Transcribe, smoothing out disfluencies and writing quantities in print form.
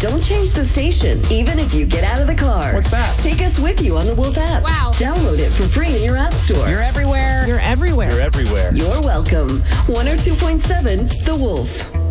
Don't change the station, even if you get out of the car. What's that? Take us with you on the Wolf app. Wow. Download it for free in your app store. You're everywhere. You're everywhere. You're everywhere. You're welcome. 102.7 The Wolf.